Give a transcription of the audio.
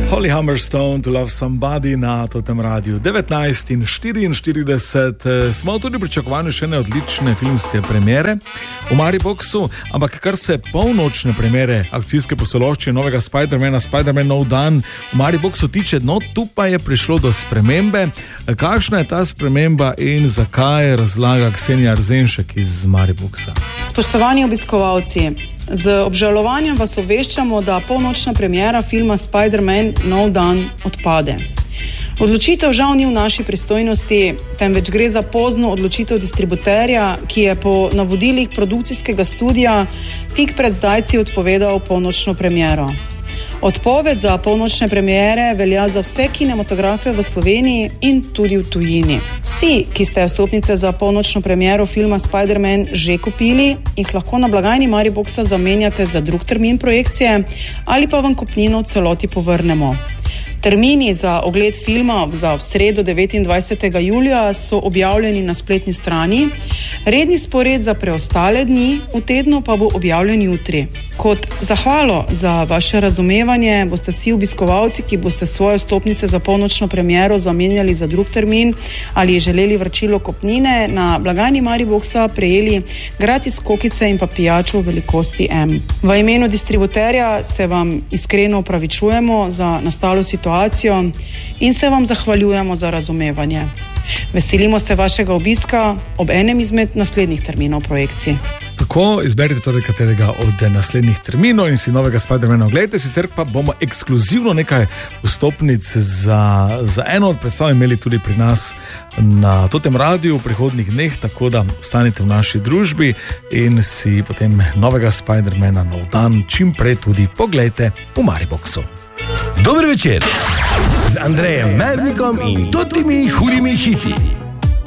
Holly Humberstone, To Love Somebody na Totem Radiu. 19:44 smo tudi pričakovali še ene odlične filmske premiere v Mariboxu, ampak kar se polnočne premiere akcijske posolovščine novega Spider-mana, Spider-Man No Dan v Mariboxu tiče, no tu pa je prišlo do spremembe. Kakšna je ta sprememba in zakaj, razlaga Ksenija Arzenšek iz Mariboxa. Spoštovani obiskovalci, z obžalovanjem vas obveščamo, da polnočna premiera filma Spider-Man No Dan odpade. Odločitev žal ni v naši pristojnosti, temveč gre za pozno odločitev distributerja, ki je po navodilih produkcijskega studia tik pred zdajci odpovedal polnočno premiero. Odpoved za polnočne premiere velja za vse kinematografe v Sloveniji in tudi v tujini. Vsi, ki ste vstopnice za polnočno premiero filma Spider-Man že kupili, jih lahko na blagajni Mariboxa zamenjate za drug termin projekcije ali pa vam kupnino v celoti povrnemo. Termini za ogled filma za v sredo 29. julija so objavljeni na spletni strani, redni spored za preostale dni v tednu pa bo objavljen jutri. Kot zahvalo za vaše razumevanje boste vsi obiskovalci, ki boste svoje vstopnice za polnočno premiero zamenjali za drug termin ali želeli vračilo kupnine, na blagajni Mariboxa prejeli gratis kokice in pa pijačo v velikosti M. V imenu distributerja se vam iskreno opravičujemo za nastalo situacijo in se vam zahvaljujemo za razumevanje. Veselimo se vašega obiska ob enem izmed naslednjih terminov projekcij. Tako, izberite torej katerega od naslednjih terminov in si novega Spider-mana oglejte, sicer pa bomo ekskluzivno nekaj vstopnic za eno od predstav imeli tudi pri nas na Totem Radiu v prihodnjih dneh, tako da ostanite v naši družbi in si potem novega Spider-mana No Dan čim prej tudi poglejte v Mariboxu. Dober večer z Andrejem Mernikom in totimi hudimi hiti.